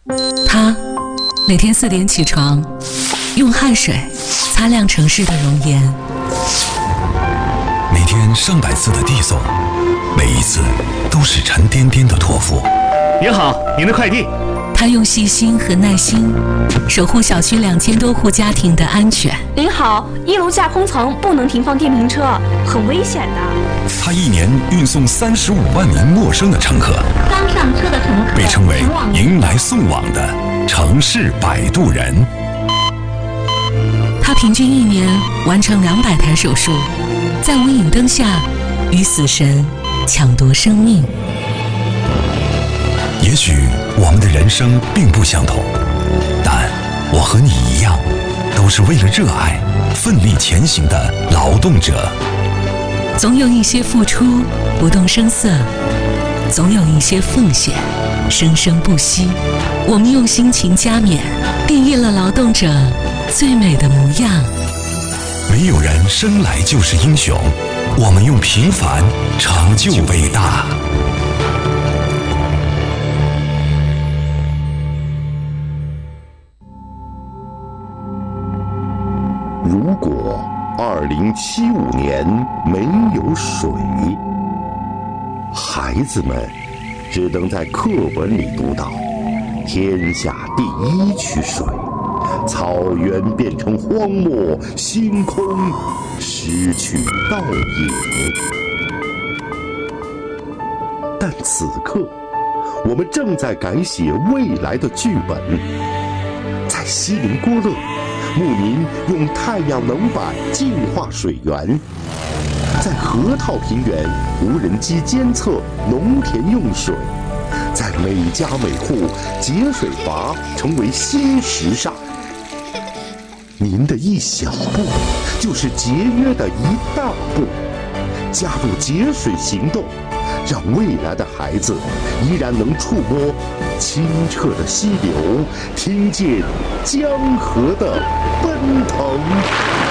他每天4点起床，用汗水擦亮城市的容颜。 每天上百次的递送，每一次都是沉甸甸的托付。 您好，您的快递。 他用细心和耐心守护小区2000多户家庭的安全。 您好，1楼架空层不能停放电瓶车，很危险的。 他一年运送35万名陌生的乘客， 刚上车的乘客被称为迎来送往的城市摆渡人。 他平均1年完成200台手术，在无影灯下与死神抢夺生命。 也许我们的人生并不相同，但我和你一样，都是为了热爱奋力前行的劳动者。 总有一些付出不动声色，总有一些奉献生生不息。我们用辛勤加冕定义了劳动者最美的模样。 没有人生来就是英雄，我们用平凡成就伟大。 如果2075年没有水，孩子们只能在课本里读到天下第1区水，草原变成荒漠，星空失去倒影。但此刻，我们正在改写未来的剧本。在锡林郭勒，牧民用太阳能板净化水源；在河套平原，无人机监测农田用水；在每家每户，节水阀成为新时尚。您的一小步，就是节约的一大步。加入节水行动，让未来的孩子依然能触摸清澈的溪流，听见江河的奔腾。